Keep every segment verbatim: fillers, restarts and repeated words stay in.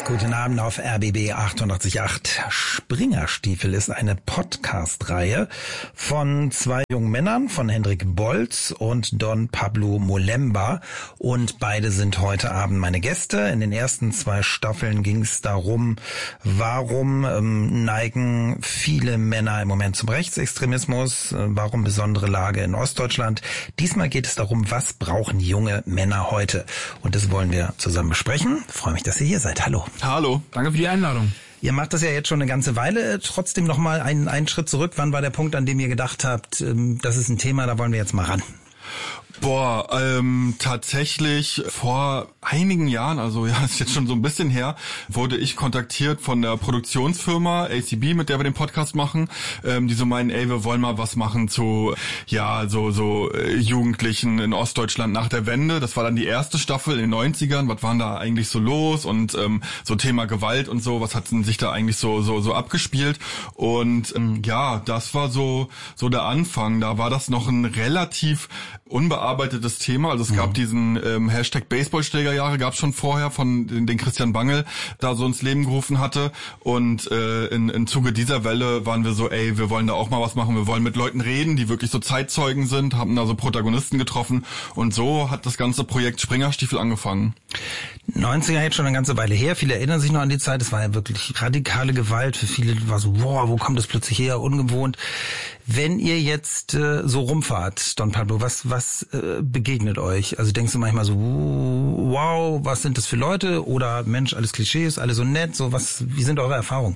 Guten Abend auf R B B achtundachtzig Komma acht. Springerstiefel ist eine Podcast-Reihe von zwei jungen Männern, von Hendrik Bolz und Don Pablo Molemba. Und beide sind heute Abend meine Gäste. In den ersten zwei Staffeln ging es darum, warum ähm, neigen viele Männer im Moment zum Rechtsextremismus, äh, warum besondere Lage in Ostdeutschland. Diesmal geht es darum, was brauchen junge Männer heute? Und das wollen wir zusammen besprechen. Ich freue mich, dass ihr hier seid. Hallo. Hallo, danke für die Einladung. Ihr macht das ja jetzt schon eine ganze Weile. Trotzdem noch mal einen, einen Schritt zurück. Wann war der Punkt, an dem ihr gedacht habt, das ist ein Thema, da wollen wir jetzt mal ran? Boah, ähm, tatsächlich vor einigen Jahren, also ja, ist jetzt schon so ein bisschen her, wurde ich kontaktiert von der Produktionsfirma A C B, mit der wir den Podcast machen, ähm, die so meinen, ey, wir wollen mal was machen zu, ja, so so äh, Jugendlichen in Ostdeutschland nach der Wende. Das war dann die erste Staffel in den neunzigern. Was waren da eigentlich so los? Und ähm, so Thema Gewalt und so, was hat sich da eigentlich so so so abgespielt? Und ähm, ja, das war so so der Anfang. Da war das noch ein relativ unbearbeitetes Thema. Also es gab mhm. diesen ähm, Hashtag Baseballschlägerjahre, gab es schon vorher, von den, den Christian Bangel da so ins Leben gerufen hatte. Und äh, in, in Zuge dieser Welle waren wir so, ey, wir wollen da auch mal was machen. Wir wollen mit Leuten reden, die wirklich so Zeitzeugen sind, haben da so Protagonisten getroffen. Und so hat das ganze Projekt Springerstiefel angefangen. neunziger jetzt schon eine ganze Weile her. Viele erinnern sich noch an die Zeit. Es war ja wirklich radikale Gewalt. Für viele war so, boah, wo kommt das plötzlich her? Ungewohnt. Wenn ihr jetzt äh, so rumfahrt, Don Pablo, was was äh, begegnet euch? Also denkst du manchmal so, wow, was sind das für Leute? Oder Mensch, alles Klischees, alle so nett. So was? Wie sind eure Erfahrungen?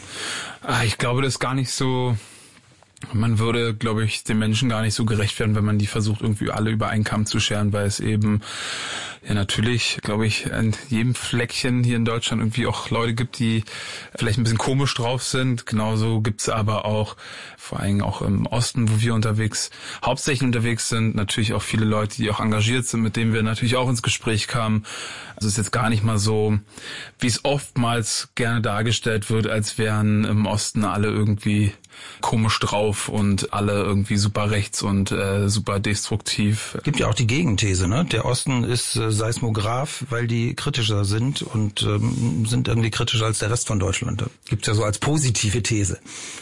Ich glaube, das ist gar nicht so. Man würde, glaube ich, den Menschen gar nicht so gerecht werden, wenn man die versucht, irgendwie alle über einen Kamm zu scheren, weil es eben ja natürlich, glaube ich, an jedem Fleckchen hier in Deutschland irgendwie auch Leute gibt, die vielleicht ein bisschen komisch drauf sind. Genauso gibt's aber auch, vor allem auch im Osten, wo wir unterwegs, hauptsächlich unterwegs sind, natürlich auch viele Leute, die auch engagiert sind, mit denen wir natürlich auch ins Gespräch kamen. Also es ist jetzt gar nicht mal so, wie es oftmals gerne dargestellt wird, als wären im Osten alle irgendwie komisch drauf und alle irgendwie super rechts und äh, super destruktiv. Gibt ja auch die Gegenthese, ne? Der Osten ist äh, Seismograph, weil die kritischer sind und ähm, sind irgendwie kritischer als der Rest von Deutschland. Gibt's ja so als positive These.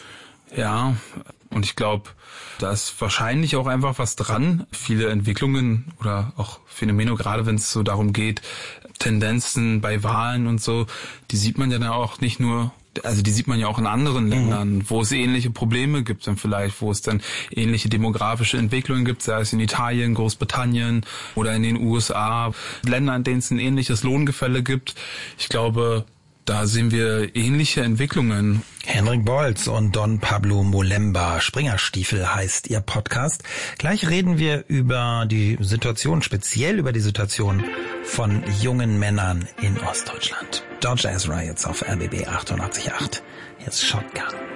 Ja, und ich glaube, da ist wahrscheinlich auch einfach was dran. Viele Entwicklungen oder auch Phänomene, gerade wenn es so darum geht, Tendenzen bei Wahlen und so, die sieht man ja dann auch nicht nur, also die sieht man ja auch in anderen Ländern, mhm. wo es ähnliche Probleme gibt dann vielleicht, wo es dann ähnliche demografische Entwicklungen gibt, sei es in Italien, Großbritannien oder in den U S A, Länder, in denen es ein ähnliches Lohngefälle gibt. Ich glaube, da sehen wir ähnliche Entwicklungen. Hendrik Bolz und Don Pablo Molemba. Springerstiefel heißt ihr Podcast. Gleich reden wir über die Situation, speziell über die Situation von jungen Männern in Ostdeutschland. George Ezra jetzt auf R B B achtundachtzig Komma acht. Jetzt Shotgun.